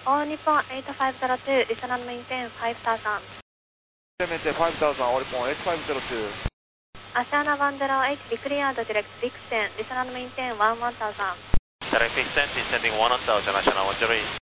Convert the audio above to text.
All Nippon 8502, listen and maintain 5000. Maintain 5000, All Nippon 8502. Asiana 108, be cleared direct Vixen, listen and maintain 1000. Direct Vixen, descending 1000, Asiana 108.